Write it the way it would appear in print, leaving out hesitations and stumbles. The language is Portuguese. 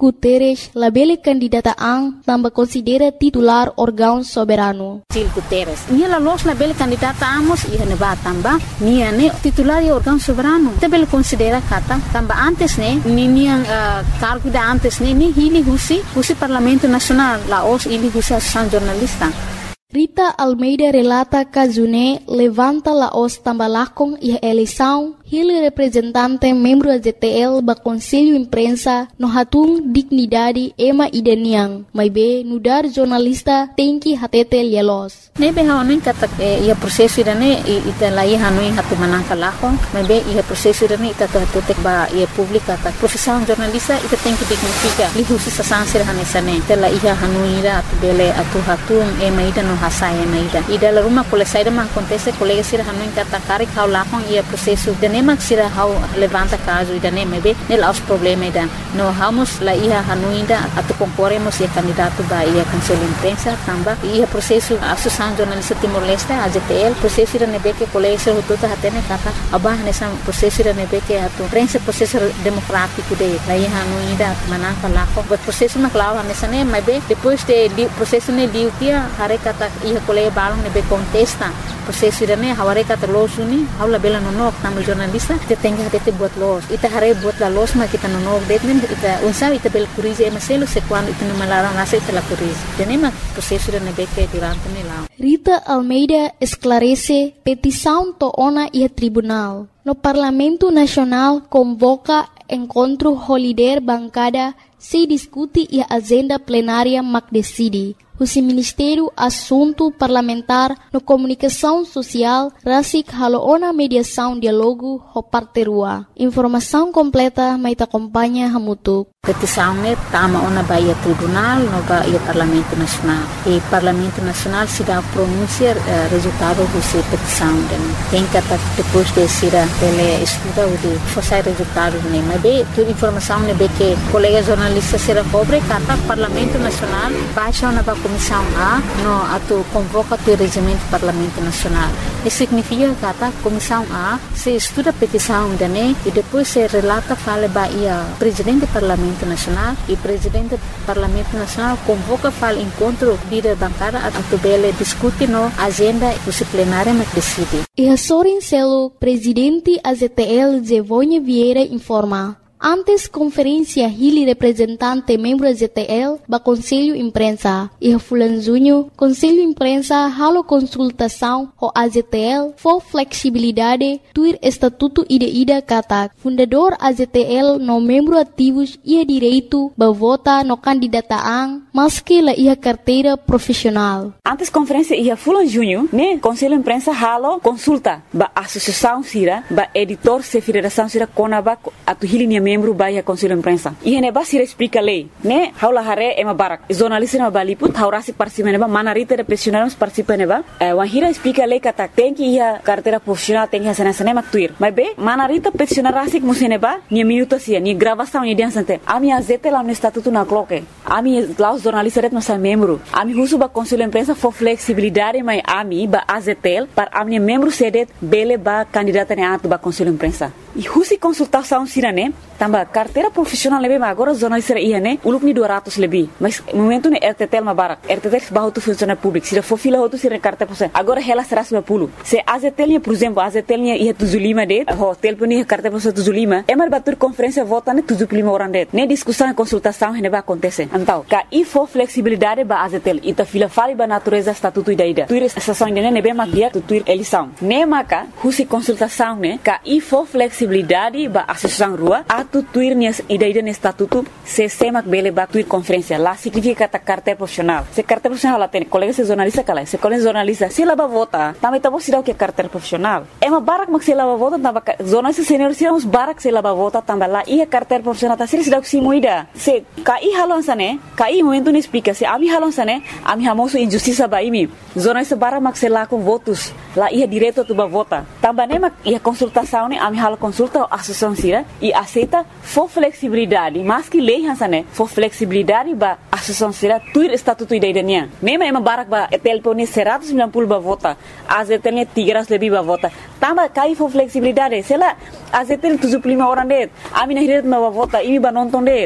Guterres labele candidata ang tambah considera titular órgão soberano. Sil Guterres. Nia los labele candidata amos ia neba tamba nia ne titular e órgão soberano. Tabel considera kata tamba antes ne nia cargo da antes ne ni hili husi Parlamento Nacional la os ili husi associação jornalista. Rita Almeida relata que June levanta la os tambalakong e eleição, ele representante membro da ZTL ba Conselho Imprensa no hatung dignidade ema ideniang, mas be nudar jornalista tem que hatete lielos. Nebe haonin kata ia proseso irane ita lai hanuin hatu manangka lako, mas be ia proseso irane ita hatutek ba ia publika ta profissão jornalista ita tem que dignifica lihusi sasansir hanesane ita la ia hanuira atu bele atu hatung ema ida no hasaya maida ida la rumah kole saida man acontece colega sira hanuin kata kari kau lakong ia proseso nemak sira hau levanta caso ida nema be nel aos problema ida no hamos la ia hanuinda atu concorremos ia candidato ba ia Conselho Imprensa tamba ia processo associação jornalista Timor-Leste AJTL processo ida nebe que colega sira hututa hatene kata abah nessa processo ida nebe que atu prensa processo democrático de la ia hanuinda mananka lako but processo maklawa nessa ne mas be depois de processo ne liutia hare kata ia colega balong nebe contesta processo ida ne haware kata losuni haula bela nonok tamu jornalista kita tengah tete buat los ita hare buat la los ma kita nonok detmen ita unsa ita bel kurize maselo se quando ita no malarang nasa ita la kurize denema processo da nebeke durante nela. Rita Almeida esclarece petição to ona e tribunal. No Parlamento Nacional convoca encontro holiday bancada se discute e a agenda plenária mac decide. O Ministério Assunto Parlamentar no Comunicação Social rasik haloona mediação diálogo ho parterua. Informação completa mai acompanha hamutuk. Petição ne tama ona baia tribunal no baia Parlamento Nacional. E Parlamento Nacional se dá pronúncia resultado dessa petição. Tem que depois de ser ele estuda o de fazer resultado ne. Mas bem, toda informação ne be que colega jornalista será cobre kata Parlamento Nacional baixa ona ba Comissão A no atu convoca o regimento do Parlamento Nacional. Isso significa que a Comissão A se estuda a petição dane e depois se relata fala baia Presidente do Parlamento Nacional e Presidente do Parlamento Nacional convoca fala encontro líder bancada atu bele discute no agenda plenária mas decide. E a Sorin Celo, Presidente AZTL Zevonha Vieira informa. Antes conferência Hili representante membro ZTL ba Conselho Imprensa e Fulan Junho Conselho Imprensa halo consultação o AZTL for flexibilidade tuir estatuto ida kata fundador AZTL no membro ativos ia direito ba vota no candidataan maski la ia carteira profissional. Antes conferência ia Fulan Junho ne Conselho Imprensa halo consulta ba associação sira ba editor se federação sira konaba atu Hili membro baia Conselho Imprensa. E ne basira explica lei, né? Haula hare ema barak. Jornalista na baliput haurasi participa neba manarita represionaram participa neba. Wahira explica lei kata tem que ia carteira profissional tem que ser nessa nema tuir. Mas be manarita peticionar rasik museneba ni minuto sia ni gravação ni dia sante. Ami azete lá no estatuto na cloque. Ami lá os jornalistas ret nossa membro. Ami husu ba Conselho Imprensa for flexibilidade mai ami ba azetel para ami membro sedet bele ba candidata ne atu ba Conselho Imprensa. E husi consultação sirane tamba carteira profissional lebih agora jornalista ia né uluk ni 200 lebih mas momento ne RTTL mabarak RTTL bahu tu funcionário público sira for fila tu sira carteira profissional agora ela será 10 se AZTL nya por exemplo AZTL nya ia 75 det hotel pun ia carteira profissional 75 emar batur conferência vota ne 75 orang det ne discussão e consultação ne ba acontece então ka e for flexibilidade ba AZTL ita fila fali ba natureza estatuto ida tuir estação ne be makia tuir eleição ne maka husi consultação ne ka e for flexibilidade ba associação rua atu tuir ni ida ni estatuto se semak bele ba tuir conferência lá significa ta carteira profissional se carteira profissional lá tem colega se jornalista kala se colega jornalista se lá ba vota também tá você que carteira profissional é uma barak mak se lá ba vota tamba jornalista senior se uns barak se lá ba vota tamba lá ia carteira profissional ta se si moida se kai halon sane kai momento ni explica se ami halon sane ami hamoso injustiça ba imi jornalista barak mak se lá com votos lá ia direto tu ba vota tamba ne mak ia consultação ne ami halo consulta associação sira e aceita for flexibilidade mas que lei hansane for flexibilidade ba associação sira tuir estatuto idania mesmo ema barak ba telpone 190 ba vota azetelnya 300 lebih ba vota tamba kai for flexibilidade sela azetel 75 orang det ami na hiret ba vota imi ba nonton det